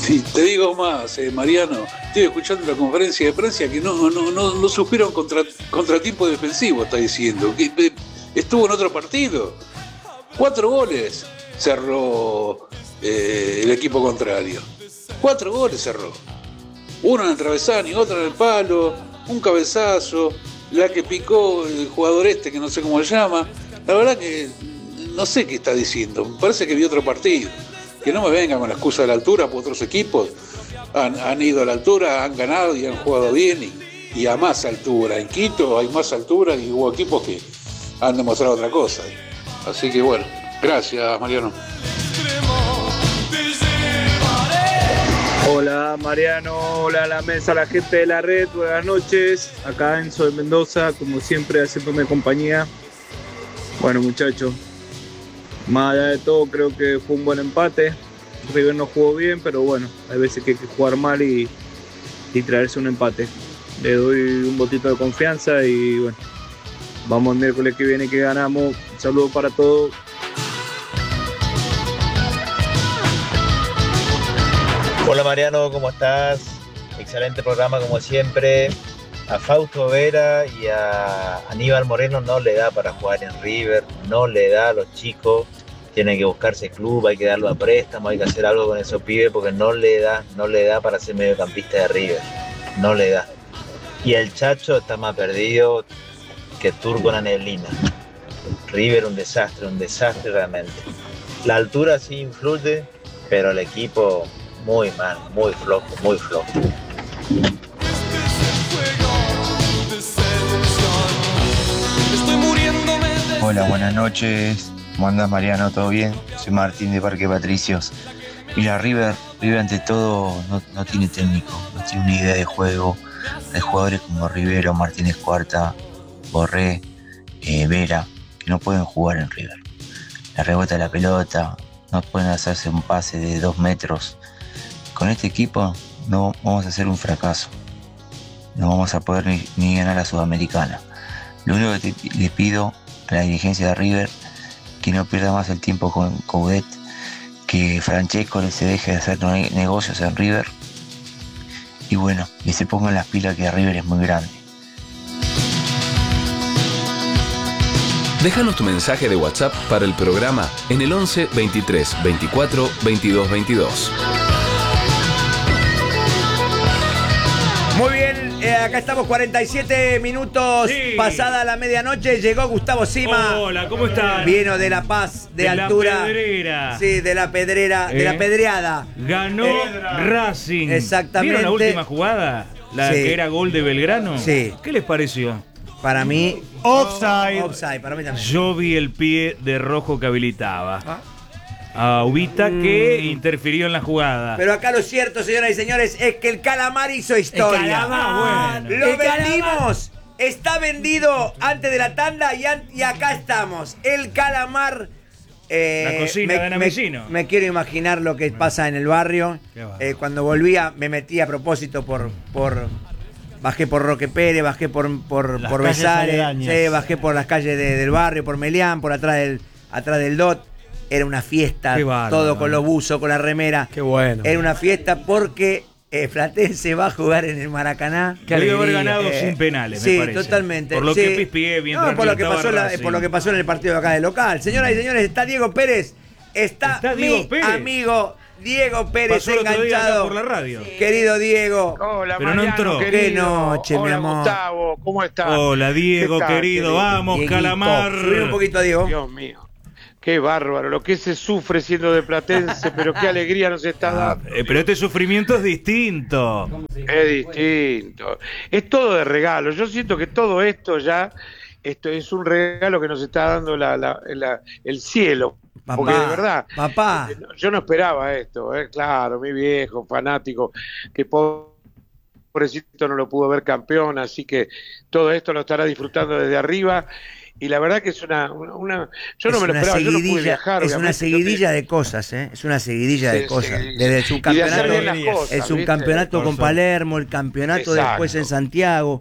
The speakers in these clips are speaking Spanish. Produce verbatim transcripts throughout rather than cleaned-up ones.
Sí, te digo más, eh, Mariano, estoy escuchando la conferencia de prensa que no, no, no, no sufrieron contra, contratiempo defensivo, está diciendo. Que, eh, estuvo en otro partido. Cuatro goles cerró eh, el equipo contrario. Cuatro goles cerró. Uno en el travesaño, otro en el palo, un cabezazo, la que picó el jugador este, que no sé cómo se llama. La verdad que no sé qué está diciendo. Me parece que vi otro partido. Que no me vengan con la excusa de la altura, porque otros equipos han, han ido a la altura, han ganado y han jugado bien y, y a más altura. En Quito hay más altura y hubo equipos que han demostrado otra cosa. Así que bueno, gracias, Mariano. Hola Mariano, hola a la mesa, la gente de la red, buenas noches. Acá Enzo de Mendoza, como siempre, haciéndome compañía. Bueno, muchachos, más allá de todo, creo que fue un buen empate. River no jugó bien, pero bueno, hay veces que hay que jugar mal y, y traerse un empate. Le doy un botito de confianza y bueno, vamos el miércoles que viene que ganamos. Un saludo para todos. Hola Mariano, ¿cómo estás? Excelente programa como siempre. A Fausto Vera y a Aníbal Moreno no le da para jugar en River, no le da a los chicos, tienen que buscarse club, hay que darlo a préstamo, hay que hacer algo con esos pibes porque no le da, no le da para ser mediocampista de River, no le da. Y el Chacho está más perdido que Turco en la neblina. River un desastre, un desastre realmente. La altura sí influye, pero el equipo muy mal, muy flojo, muy flojo. Hola, buenas noches. ¿Cómo andás, Mariano? ¿Todo bien? Soy Martín de Parque Patricios. Mira, River, River ante todo no, no tiene técnico, no tiene una idea de juego. Hay jugadores como Rivero, Martínez Cuarta, Borré, eh, Vera, que no pueden jugar en River. La rebota de la pelota, no pueden hacerse un pase de dos metros. Con este equipo no vamos a hacer un fracaso. No vamos a poder ni, ni ganar la Sudamericana. Lo único que te, le pido a la dirigencia de River, que no pierda más el tiempo con Coudet, que Francesco se deje de hacer negocios en River y bueno, que se pongan las pilas, que River es muy grande. Déjanos tu mensaje de WhatsApp para el programa en el once veintitrés veinticuatro veintidós veintidós. Muy bien, eh, acá estamos cuarenta y siete minutos sí. Pasada la medianoche. Llegó Gustavo Sima. Hola, ¿cómo están? Vino de La Paz, de, de altura. De la Pedrera. Sí, de la Pedrera, eh. de la Pedreada. Ganó eh, Racing. Exactamente. ¿Vieron la última jugada? La sí. que era gol de Belgrano. Sí. ¿Qué les pareció? Para mí, offside. Offside, para mí también. Yo vi el pie de Rojo que habilitaba. ¿Ah? A Ubita mm. que interfirió en la jugada. Pero acá lo cierto, señoras y señores, es que el Calamar hizo historia. El Calamar, bueno. Lo el vendimos. Calamar. Está vendido antes de la tanda y, an y acá estamos. El Calamar. Eh, la cocina me, de Ana me, Vecino. Me quiero imaginar lo que pasa en el barrio. Eh, cuando volvía, me metí a propósito por. por Bajé por Roque Pérez, bajé por, por, por Besares, sí, bajé por las calles de, del barrio, por Melián, por atrás del, atrás del D O T. Era una fiesta, bárbaro, todo con los buzos, con la remera. Qué bueno. Era una fiesta porque eh, Platense va a jugar en el Maracaná. Que debe haber ganado eh, sin penales, sí, me parece. totalmente. Por lo sí. que pispié mientras no, por lo que pasó la, por lo que pasó en el partido de acá del local. Señoras y señores, está Diego Pérez. Está, ¿Está mi Diego Pérez? amigo Diego Pérez pasó enganchado por la radio. Sí. Querido Diego. Hola, pero Mariano, no entró. Qué noche, Hola, mi amor. Gustavo, ¿cómo estás? Hola, Diego, querido. querido. Vamos, Dieguito. Calamar. Subí un poquito a Diego. Dios mío. Qué bárbaro, lo que se sufre siendo de Platense, pero qué alegría nos está dando. Eh, pero este sufrimiento es distinto. Es distinto. Es todo de regalo. Yo siento que todo esto ya esto es un regalo que nos está dando la, la, la, el cielo. Papá, porque de verdad, papá. Yo no esperaba esto, eh. Claro, mi viejo, fanático, que pobrecito no lo pudo ver campeón, así que todo esto lo estará disfrutando desde arriba. Y la verdad que es una... una, una yo no me lo esperaba, yo no pude viajar. Es una seguidilla de cosas, ¿eh? Es una seguidilla de sí, cosas. Sí, Desde el subcampeonato, cosas, el subcampeonato con Palermo, el campeonato Exacto. después en Santiago,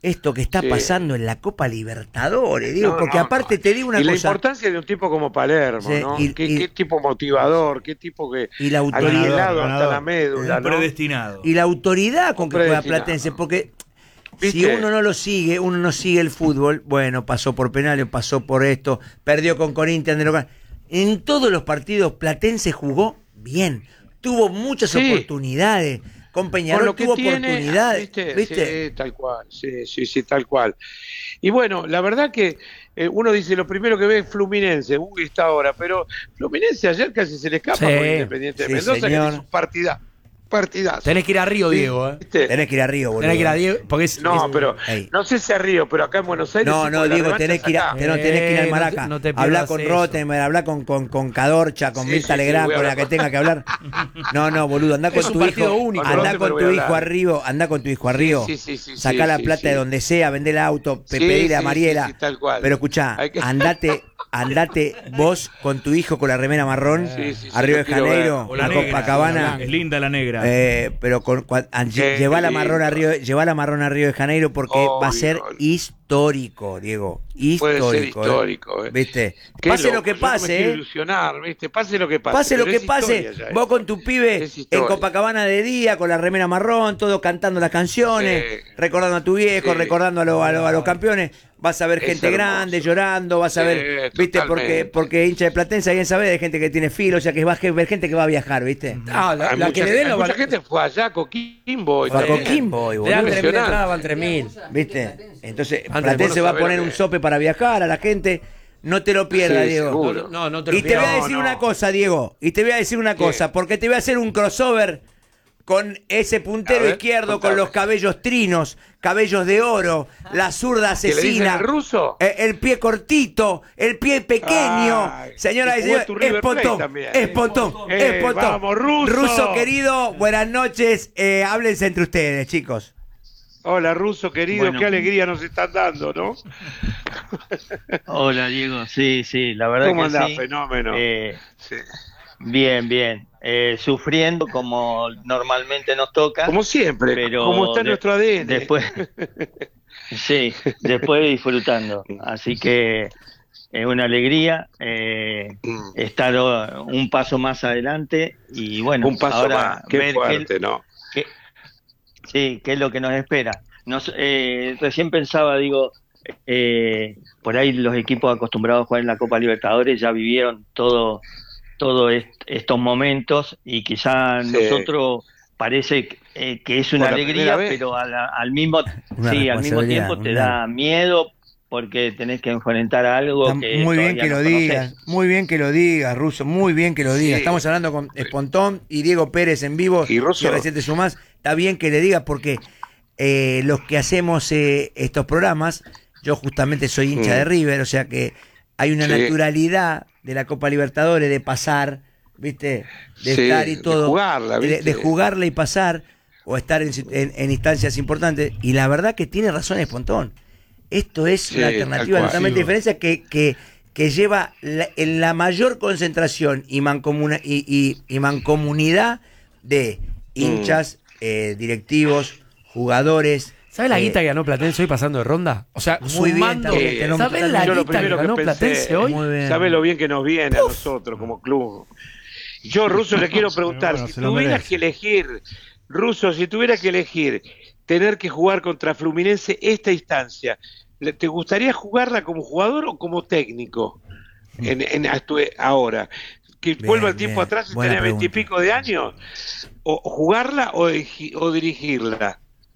esto que está Sí. pasando en la Copa Libertadores, digo, No, porque no, aparte no. te digo una y cosa. la importancia de un tipo como Palermo, Sí, ¿no? y- ¿Qué, y- qué tipo motivador, qué tipo que Y la autoridad, alienado hasta ganador. la médula, Un ¿no? predestinado. y la autoridad con que juega predestinado. Platense, porque si ¿Viste? uno no lo sigue, uno no sigue el fútbol, bueno, pasó por penales, pasó por esto, perdió con Corinthians de local. En todos los partidos Platense jugó bien, tuvo muchas Sí. oportunidades. Con Con Peñarol lo que tuvo tiene, oportunidades, ¿viste? ¿viste? Sí, tal cual, sí, sí, sí, tal cual. Y bueno, la verdad que eh, uno dice, lo primero que ve es Fluminense, uy, está ahora, pero Fluminense ayer casi se le escapa Sí. con Independiente de Sí, Mendoza, señor. que hizo un partida, partidazo. Tenés que ir a Río, Diego, ¿eh? ¿Viste? Tenés que ir a Río, boludo. Tenés que ir a Diego, porque es... No, es- pero Ey. no sé si a Río, pero acá en Buenos Aires. No, sí, no, porque la Diego, revancha tenés que ir, a, es acá. tenés, tenés que ir al Eh, no te- Maraca. no te Hablar pierdas con eso. Rottenmeier, hablar con, con, con Cadorcha, con Sí, Mirta sí, sí, Legrand, voy a con la hablar que con- tenga que hablar. No, no, boludo, andá con Es un tu partido hijo. único. Andá Rottenmeier con voy tu a hijo hablar. a Río, andá con tu hijo a Río. Sí, sí, sí, Sacá sí, la sí, plata sí. de donde sea, vendé el auto, pe- Sí, pedile a sí, Mariela. sí, sí, tal cual. Pero escuchá, Hay que- andate, andate vos con tu hijo con la remera marrón Sí, sí, a sí, Río lo de quiero Janeiro, O la a negra, Copacabana. Es linda la negra. Eh, pero con, cua- a- lle- Qué lleva la lindo. marrón a Río, lleva la marrón a Río de Janeiro porque va a Obvio. ser histórico, Diego. Puede Histórico. ser eh. histórico, eh. ¿Viste? Qué Pase loco, lo que yo no me pase, quiero eh. ilusionar, ¿viste? Pase lo que pase. Pase lo pero que es pase, historia ya, vos eh. con tu pibe Es en historia. Copacabana de día, con la remera marrón, todo cantando las canciones, Sí. recordando a tu viejo, Sí. recordando a, lo- a lo- a los campeones. Vas a ver Es gente hermoso. grande llorando, vas a Sí, ver, viste, porque, totalmente. porque hincha de Platense, alguien sabe de gente que tiene filo, o sea que vas a ver gente que va a viajar, ¿viste? Ah, la, Hay la mucha, que le den hay lo mucha van... gente fue allá a Coquimbo. y Fue a también. Coquimbo, y Le dan boludo. tres mil Impresionante. entradas, van tres mil. ¿Viste? Entonces, Antes, Platense vos va a sabés poner lo un que- sope para viajar a la gente. No te lo pierdas, Sí, Diego. seguro. No, no te lo Y te voy a pierdas. decir No, una no. cosa, Diego. Y te voy a decir una ¿Qué? cosa. Porque te voy a hacer un crossover con ese A puntero ver, izquierdo contame. con los cabellos trinos, cabellos de oro, la zurda ¿Que le dicen asesina. el ruso? eh, el pie cortito, el pie pequeño. Ay, Señoras y y jugó en señores, tu es River Plate Pontón. también. Es Pontón. Eh, Es Pontón. vamos, Ruso. querido, buenas noches. Eh, háblense entre ustedes, chicos. Hola, Ruso, querido, Bueno. qué alegría nos están dando, ¿no? Hola Diego, sí, sí, la verdad ¿Cómo que andás? sí. Fenómeno. Eh, Sí. bien, bien. Eh, sufriendo como normalmente nos toca. Como siempre, pero como está en de- nuestro A D N. Después, sí, después disfrutando. Así que es una alegría eh, Mm. estar oh, un paso más adelante y bueno, Un paso ahora más, qué ver fuerte, qué, ¿no? qué- sí, qué es lo que nos espera. Nos, eh, recién pensaba, digo, eh, por ahí los equipos acostumbrados a jugar en la Copa Libertadores ya vivieron todo todo est- estos momentos y quizá Sí. nosotros parece que, eh, que es una Por la alegría, primera vez. pero al, al mismo Una sí, al mismo responsabilidad, tiempo te una- da miedo porque tenés que enfrentar algo Está que muy bien todavía que no lo conocés. digas, muy bien que lo digas, Russo, muy bien que lo digas. Sí. Estamos hablando con Espontón y Diego Pérez en vivo, Y Russo. que recién te sumás. Está bien que le digas porque eh, los que hacemos eh, estos programas, yo justamente soy hincha Mm. de River, o sea que hay una Sí. naturalidad de la Copa Libertadores de pasar, ¿viste? De Sí, estar y de todo. jugarla, de, ¿viste? de jugarla y pasar, o estar en, en- en instancias importantes. Y la verdad que tiene razón Espontón. Esto es Sí, una tal alternativa cual. totalmente Sí, diferente que, que, que lleva la, en la mayor concentración y, mancomuna, y, y, y mancomunidad de hinchas, eh, directivos, jugadores. ¿Sabes la eh, guita que ganó Platense hoy pasando de ronda? O sea, Muy bien, sumando. también, te lo- ¿Sabes la Yo lo guita que primero que ganó pensé, Platense hoy? Muy bien. ¿Sabe lo bien que nos viene a nosotros como club? Yo, Russo, le quiero preguntar, Bueno, si se lo tuvieras merece. que elegir, Russo, si tuvieras que elegir tener que jugar contra Fluminense esta instancia, ¿le- ¿te gustaría jugarla como jugador o como técnico? En, en actue- ahora, que Bien, vuelva el tiempo bien. atrás y Buena tenés pregunta. veintipico de años, o o jugarla o, dirigi- o dirigirla.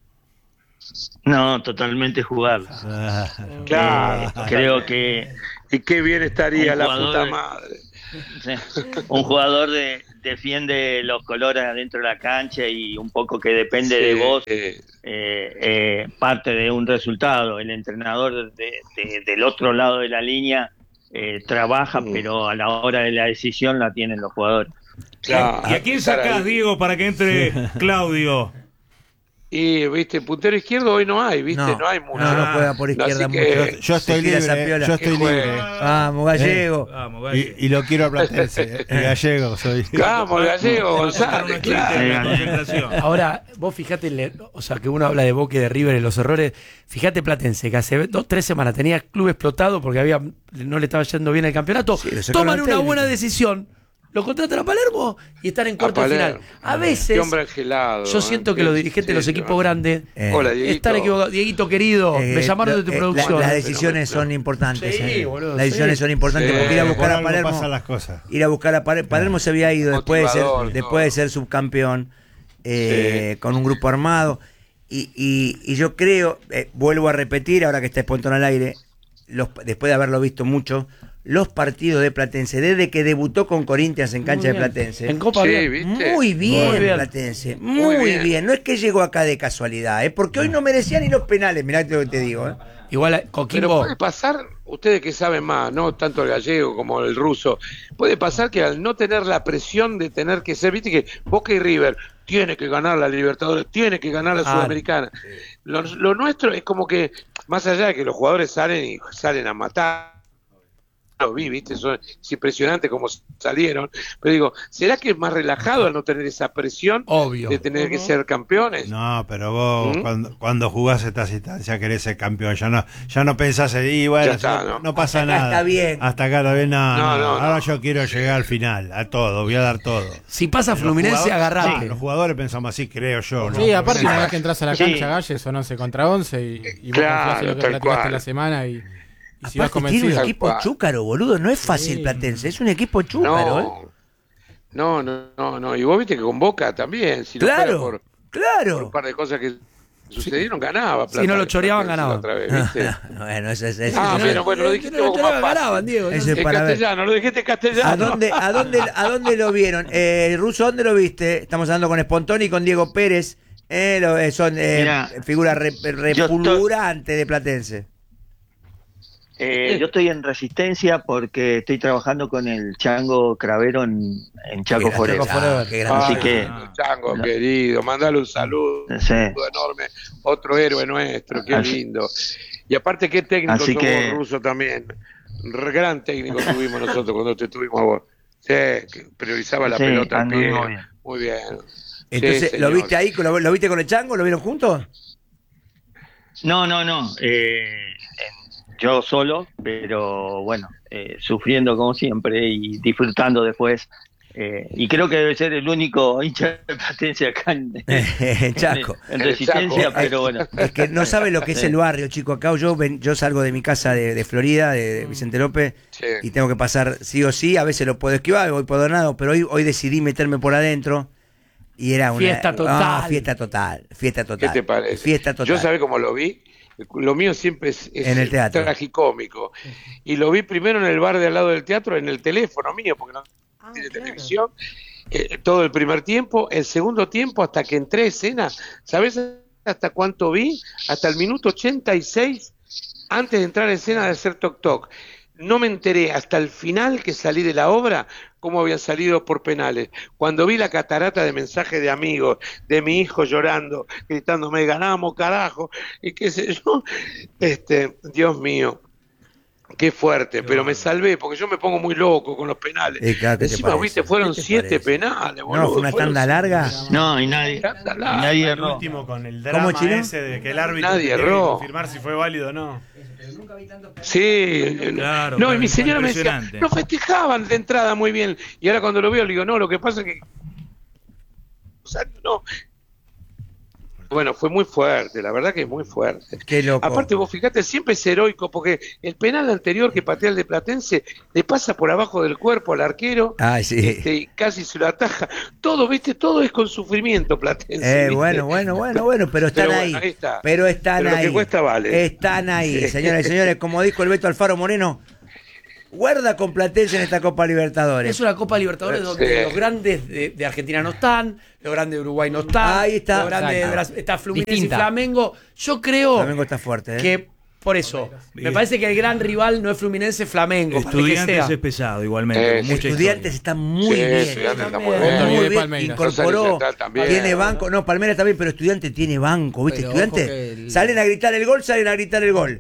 No, totalmente jugarla. Claro. Eh, creo que Y qué bien estaría Un la jugador puta de- madre. sí, un jugador de, defiende los colores adentro de la cancha y un poco que depende de Sí, vos eh, eh, eh, parte de un resultado. El entrenador de- de- del otro lado de la línea eh, trabaja, Mm. pero a la hora de la decisión la tienen los jugadores. claro, ¿Y a quién estar sacás, ahí. Diego, para que entre Claudio? Y, viste, puntero izquierdo hoy no hay, viste, no, no hay mucho. No, no juega por izquierda mucho. Que, yo, yo estoy libre, yo estoy libre. Vamos, Gallego. Eh, Vamos, Gallego. Y, y lo quiero a Platense, el Gallego soy. Vamos, Gallego, González, claro. Ahora, vos fijate, o sea, que uno habla de Boca y de River y los errores. Fíjate Platense, que hace dos, tres semanas tenía club explotado porque había no le estaba yendo bien el campeonato. Sí, toman una buena decisión. Lo contratan a Palermo y están en cuarto final. A veces, gelado, yo siento ¿eh? que los dirigentes de los equipos grandes eh, Hola, están equivocados. Dieguito, querido, eh, me llamaron de tu eh, producción. La, las decisiones son importantes. Sí, eh. boludo, las decisiones sí. son importantes sí, porque ir a buscar a Palermo. Pasan las cosas. Ir a buscar a Palermo. Palermo se había ido después de ser, Motivador, después de ser subcampeón eh, sí. con un grupo armado. Y, y, y yo creo, eh, vuelvo a repetir, ahora que está Espontón al aire, los, después de haberlo visto mucho. Los partidos de Platense, desde que debutó con Corinthians en cancha de Platense. En Copa sí, bien. ¿viste? Muy bien, muy bien. Platense. Muy, Muy bien. bien. No es que llegó acá de casualidad, ¿eh? Porque hoy no merecía ni los penales, mirá lo que te digo. ¿eh? Igual, Pero Coquimbo. puede pasar, ustedes que saben más, no tanto el gallego como el ruso, puede pasar que al no tener la presión de tener que ser, viste que Boca y River tiene que ganar la Libertadores, tiene que ganar la Ah, Sudamericana. sí. Lo, lo nuestro es como que, más allá de que los jugadores salen y salen a matar, lo vi, viste, son, es impresionante cómo salieron, pero digo, ¿será que es más relajado al no tener esa presión Obvio. de tener uh-huh. que ser campeones? No, pero vos ¿Mm? cuando, cuando jugás estas instancias querés ser campeón, ya no, ya no pensás en, y bueno, está, no, ¿no? no pasa Hasta acá nada. está bien. Hasta acá está bien, no, No, no, no, ahora no. yo quiero llegar al final, a todo, voy a dar todo. Si pasa Los Fluminense, jugadores- agarrate. sí, los jugadores pensamos así, creo yo. ¿no? Sí, aparte Sí. una vez que entras a la Sí. cancha, Galles, son once contra once y, y vos Claro, confiás en lo que tal platicaste cual. la semana y, y si vas Aparte tiene un convencido. equipo Tal cual. chúcaro, boludo. No es fácil Sí. Platense, es un equipo chúcaro. ¿eh? No, no, no, no, no. Y vos viste que con Boca también, si no fuera Claro, por, claro. por un par de cosas que sucedieron, ganaba. Si no lo choreaban, Platense ganaban. otra vez, ¿viste? Bueno, eso es. eso Ah, es- pero bueno, lo dijiste vos más fácil. ganaban, Diego. Eso es En para ver. castellano, lo dijiste en castellano. ¿A dónde, a dónde, a dónde lo vieron? Eh, Russo, ¿dónde lo viste? Estamos hablando con Espontón y con Diego Pérez. Eh, lo- eh, son eh, Mirá, figuras re- yo repulgurantes de Platense. Eh, yo estoy en Resistencia porque estoy trabajando con el Chango Cravero en, en Chaco Qué Forever. grande, ah, qué grande. Así Ay, que, Chango, no. querido, mandale un saludo sí. enorme. Otro héroe nuestro, qué Así- lindo. Y aparte, qué técnico Así sos que- vos, Ruso, también. Re- Gran técnico tuvimos nosotros cuando te tuvimos a vos. Sí, que priorizaba la Sí, pelota al pie. anduvimos bien. Muy bien. Entonces, Sí, ¿lo señor. viste ahí? ¿Lo, lo viste con el Chango? ¿Lo vieron juntos? No, no, no. Eh, en- yo solo, pero bueno, eh, sufriendo como siempre y disfrutando después. Eh, y creo que debe ser el único hincha de Platense acá en, Chaco. en, en Resistencia, Chaco. pero bueno. Es que no sabe lo que es Sí. el barrio, chico. Acá yo ven- yo salgo de mi casa de, de Florida, de, de Vicente López, Sí. y tengo que pasar sí o sí. A veces lo puedo esquivar, voy por donado, pero hoy, hoy decidí meterme por adentro. Y era una Fiesta total. Ah, fiesta total, fiesta ¿Qué total. te parece? Fiesta total. Yo sabés cómo lo vi. Lo mío siempre es, es En el teatro. tragicómico. Y lo vi primero en el bar de al lado del teatro, en el teléfono mío, porque no tiene televisión. Eh, todo el primer tiempo, el segundo tiempo, hasta que entré a escena, ¿sabés hasta cuánto vi? Hasta el minuto ochenta y seis, antes de entrar a escena de hacer toc toc. No me enteré hasta el final que salí de la obra cómo habían salido por penales. Cuando vi la catarata de mensajes de amigos, de mi hijo llorando, gritándome, ganamos, carajo, y qué sé yo, este, Dios mío, qué fuerte, pero me salvé, porque yo me pongo muy loco con los penales. Eh, claro, ¿qué te Encima, parece? viste, fueron ¿Qué te siete parece? penales, boludo. No, fue una fueron tanda larga. No, y nadie, tanda y larga. nadie El erró. último con el ¿Cómo, drama Chino? ese de que el árbitro Nadie tiene que erró. confirmar si fue válido o no. Sí, Claro, no, y claro, mi señora me decía, impresionante. no festejaban de entrada muy bien, y ahora cuando lo veo le digo, no, lo que pasa es que, o sea, no, bueno, fue muy fuerte, la verdad que es muy fuerte. Qué loco. Aparte vos fíjate, siempre es heroico, porque el penal anterior que patea el de Platense le pasa por abajo del cuerpo al arquero, Ay, sí. este, y casi se lo ataja, todo, viste, todo es con sufrimiento Platense. Eh, ¿viste? bueno, bueno, bueno, bueno, pero están Pero ahí. bueno, ahí está. Pero están Pero lo ahí. que cuesta vale. Están ahí, señoras y señores, como dijo el Beto Alfaro Moreno, guarda con Platense en esta Copa Libertadores. Es una Copa Libertadores Sí. donde los grandes de, de Argentina no están, los grandes de Uruguay no están, Ahí está. los grandes de Exacto. Brasil, está Fluminense Distinta. y Flamengo. Yo creo Flamengo está fuerte, ¿eh? que Por eso, me parece que el gran rival no es Fluminense, Flamengo. Estudiantes es pesado igualmente. Eh, Estudiantes está muy Sí, bien. Estudiantes está muy Muy bien. bien, Palmeiras. incorporó, Rosario Central también. tiene banco. No, Palmeiras está bien, pero Estudiante tiene banco, ¿viste? Pero Estudiantes ojo que el- salen a gritar el gol, salen a gritar el gol.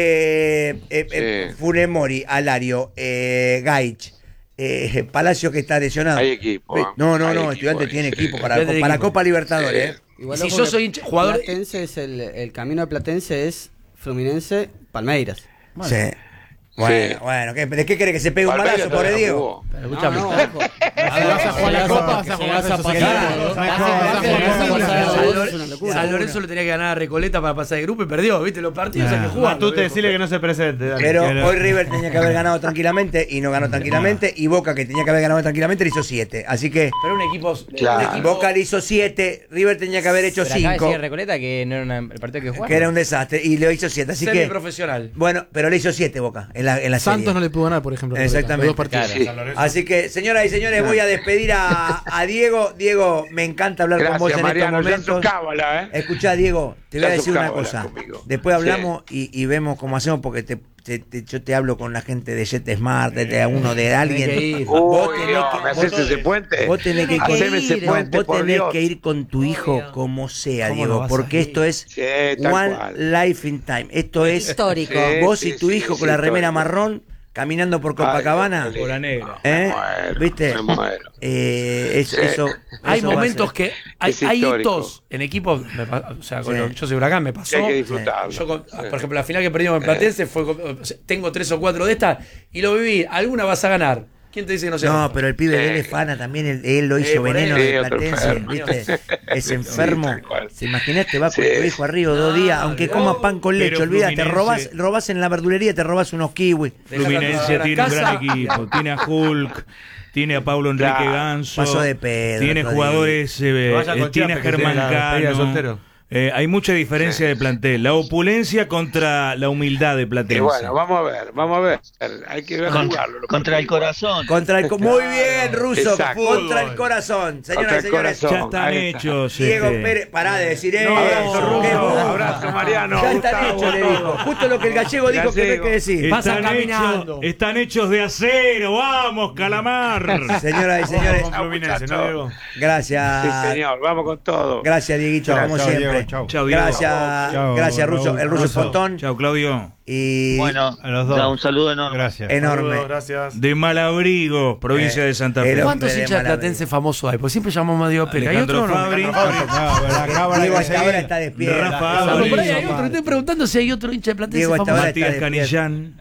Eh, eh, eh, Sí. Funemori, Alario, eh, Gaich, eh, Palacio que está lesionado. Hay equipo, ¿eh? No, no, Hay no, equipo Estudiante ahí, tiene sí. equipo para, Estudiante para equipo. Copa Libertadores. Sí. ¿eh? Igual, Si ojo yo que soy hincha- jugador- Platense es el, el camino de Platense es Fluminense, Palmeiras. Sí. Bueno, Sí. bueno, ¿qué- ¿de qué quiere que se pegue un Palmeiras balazo, pobre todavía no Diego? jugó. Pero escúchame. No, no, ojo. Vas a jugar la Copa, vas a jugar Llegás a esos pasar. equipos. Vas a Vas a jugar jugar esos esos equipos. equipos. Es una locura. San Lorenzo le tenía que ganar a Recoleta para pasar de grupo y perdió, ¿viste? Los partidos hay que jugar. Tú te decirle que no se presente. dale. Pero Que no- hoy River tenía que haber ganado tranquilamente y no ganó tranquilamente. Y Boca, que tenía que haber ganado tranquilamente, le hizo siete. Así que Pero un equipo. Claro. un equipo- Boca le hizo siete, River tenía que haber hecho Pero acá cinco, decía Recoleta que no era una- el partido que jugaba. que era un desastre. Y le hizo siete. Así que, Semiprofesional. bueno, pero le hizo siete Boca en la, en la serie. Santos no le pudo ganar, por ejemplo. Exactamente. Los dos partidos. Sí. Así que, señoras y señores, voy a despedir a, a Diego. Diego, me encanta hablar con vos Gracias, en Mariano. estos Ya su momentos. cábala, ¿eh? Escuchá, Diego, te voy a Ya decir su una cábala cosa. conmigo. Después hablamos y, y vemos cómo hacemos porque te, te- te- yo te hablo con la gente de Jet Smart, de, de uno de alguien. que ir. Vos Uy, tenés Dios, que- ¿me haces vos- ese puente? Vos tenés que, Haceme ir, ese puente, vos por tenés Dios. que ir con tu hijo como sea, ¿Cómo no Diego, vas porque a esto ir? es Sí, tal One cual. Life in Time. Esto es Histórico. Sí, vos sí, y tu sí, hijo sí, con la remera histórico. marrón caminando por Copacabana. Ay, Por la negra. ¿Eh? Me muero, ¿Viste? me muero. Eh, es- Sí. eso, Hay eso va a momentos ser. que hay, Es hay histórico. hitos en equipos, me pa- o sea, con Sí. el- yo soy Huracán, me pasó. Sí, hay que disfrutarlo. Yo con- Sí. por ejemplo, la final que perdimos en Platense fue, con- o sea, tengo tres o cuatro de estas y lo viví. Alguna vas a ganar. ¿Quién te dice que no se No, gana? pero el pibe de él es fana también, él, él lo hizo Eh, por veneno eso. de Sí, otro Platense, enfermo. ¿viste? Es enfermo. tal cual. ¿Se imaginás? Vas con Sí. tu hijo arriba dos días, aunque coma pan con leche, Pero olvídate, Fluminense- robás, robás en la verdulería, te robás unos kiwis. Fluminense tiene un gran equipo. Tiene a Hulk, tiene a Pablo Enrique Claro. Ganso. Pasó de pedo, Tiene otro jugadores, eh, Vaya con eh, tiene a Chiappe, que Germán tiene la despedida de Cano. soltero. Eh, hay mucha diferencia de plantel. La opulencia contra la humildad de Platense. Y bueno, vamos a ver, vamos a ver. Hay que ver Contra, jugarlo. los contra el partidos. corazón. Contra el co- Muy bien, Ruso, Exacto. contra el corazón. Señoras Contra y el señores, corazón. Ya están Ahí está. hechos. Diego este, Pérez, pará de decir eso. Abrazo, qué Ruso. bueno. Abrazo, Mariano. Ya están Gustavo, hechos, le dijo. Justo lo que el gallego dijo que no hay que decir. Pasa están, caminando. hechos, están hechos de acero. Vamos, Calamar. Señoras y señores, Con Fluminense, ¿no, Diego? gracias. Sí, señor, vamos con todo. Gracias, Dieguito, Gracias, como Chao, siempre. Diego, chao. Chao, Diego. Gracias, Chao, gracias, Raúl. Ruso, el Ruso Ruso. Pontón. Chao, Claudio. Y Bueno, A los dos. da un saludo enorme. Gracias. enorme. Saludos, gracias. De Malabrigo, provincia Eh, de Santa el Fe. hombre ¿Cuántos de hinchas de Malawi. Platense famosos hay? Pues siempre llamamos a Diego Pérez. ¿Hay Alejandro otro o no? Fabri. No, pero la cámara Diego que hasta ahora seguir. está despierto. Rafa Ah, Fabri. por ahí hay otro. Estoy preguntando si hay otro hincha de Platense Diego, hasta famoso. ahora Matías está despierto. Canillán.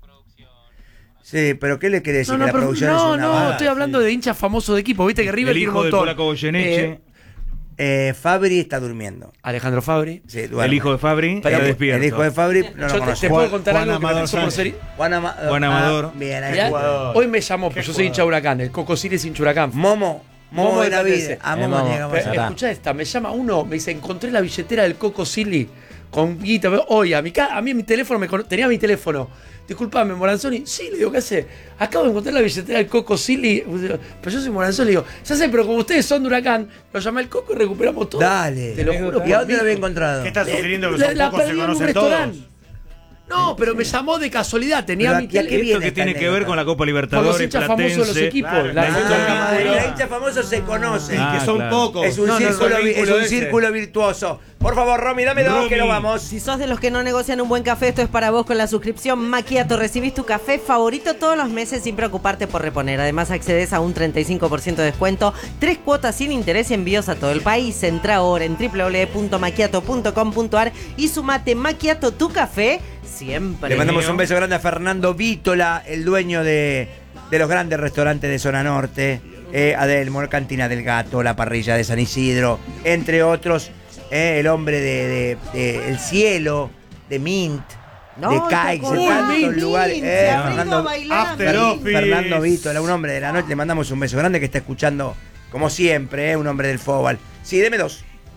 Sí, pero ¿qué le quiere decir? No, no, que la pero- producción no, es una no, vaga? estoy hablando de hinchas famosos de equipo. Viste que River El tiene un hijo del montón. polaco Goyeneche. Eh, Eh, Fabri está durmiendo. Alejandro Fabri. Sí, duerme. El hijo de Fabri Pero está despierto. El hijo de Fabri no Yo lo te, conozco. te puedo contar Juan algo que me Amador pasó por Sánchez. ser. Juan, Ama- Juan ah, Amador. bien, ahí Mirá, está. hoy me llamó, pues yo soy hincha de Huracán. El Coco Ciri es hincha de Huracán. Momo, Momo de la Platense. vida. A Eh, Momo Momo. llegamos Pero, a sacar. escuchá esta, me llama uno, me dice, encontré la billetera del Coco Silly con guita. Hoy, a, mi, ca- a mí en mi teléfono, me, cono- tenía mi teléfono. Disculpame, Moranzoni. Sí, le digo, ¿qué hace? Acabo de encontrar la billetera del Coco Silly. Pero yo soy Moranzoni, le digo, ya sé, pero como ustedes son de Huracán, lo llamé al Coco y recuperamos todo. Dale. Te lo juro. ¿Y a dónde por lo había mí. encontrado? ¿Qué estás sugiriendo que La, son la pocos se perdí en un conocen restaurante. todos? No, pero me llamó de casualidad. Tenía Pero mi aquí, ¿a qué teléfono. viene Esto que esta tiene que ver anécdota? con la Copa Por los Libertadores, hinchas famosos de los Platense. equipos. Claro, La- claro. Ah, Ah, los hinchas famosos se conocen. Ah, que son claro. pocos. Es un, No, no, círculo, no, el vi- es vínculo un ese. círculo virtuoso. Por favor, Romy, dame dos Romy. que nos vamos. Si sos de los que no negocian un buen café, esto es para vos con la suscripción Macchiato. Recibís tu café favorito todos los meses sin preocuparte por reponer. Además, accedes a un treinta y cinco por ciento de descuento, tres cuotas sin interés y envíos a todo el país. Entra ahora en doble u doble u doble u punto macchiato punto com punto a r y sumate Macchiato, tu café siempre. Le mandamos un beso grande a Fernando Vítola, el dueño de, de los grandes restaurantes de Zona Norte, eh, Adelmo, Cantina del Gato, La Parrilla de San Isidro, entre otros, eh, el hombre de, de- de El Cielo, de Mint, No, de ¿te Caix, de acordás? tantos Mint, lugares. se Eh, ha ido a Fernando, bailar, After Mint. Office. Fernando Vítola, un hombre de la noche, le mandamos un beso grande que está escuchando, como siempre, eh, un hombre del fútbol. Sí, deme dos.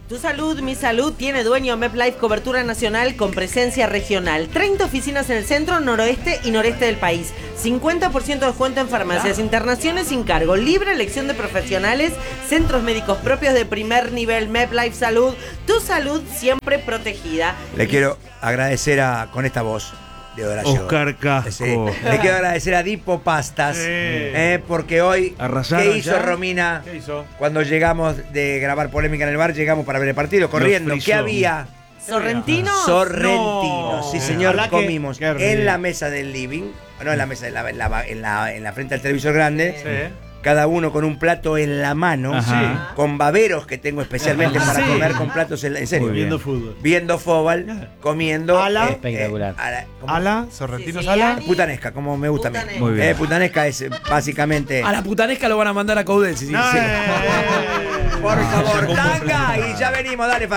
Tu salud, mi salud, tiene dueño MedLife, cobertura nacional con presencia regional. treinta oficinas en el centro, noroeste y noreste del país. cincuenta por ciento de descuento en farmacias, internaciones sin cargo, libre elección de profesionales, centros médicos propios de primer nivel. MedLife Salud, tu salud siempre protegida. Le quiero agradecer a, con esta voz de Horacio. Oscar Casco. Sí. Le quiero agradecer a Dipo Pastas, Sí. eh, porque hoy, ¿Arrasaron ¿qué hizo ya? Romina? ¿Qué hizo? Cuando llegamos de grabar Polémica en el Bar, llegamos para ver el partido, corriendo. frizó. ¿Qué había? ¿Sorrentino? Sorrentino, No. sí señor, Ojalá que- comimos qué rico. en la mesa del living, no en la mesa, en la, en la, en la, en la frente al televisor grande, Sí. cada uno con un plato en la mano, Ajá. con baberos que tengo especialmente para Sí. comer con platos en, la- en serio. Muy bien. Viendo fútbol. Viendo fútbol, comiendo. Ala. Espectacular. ala- ¿cómo? Ala, sorrentinos Siciliani. ala. Putanesca, como me gusta a mí. Putanesca. Muy bien. Eh, putanesca es eh, básicamente. A la putanesca lo van a mandar a Coudet. si- No, si- eh. Por favor, tanga y ya venimos, dale, Facu.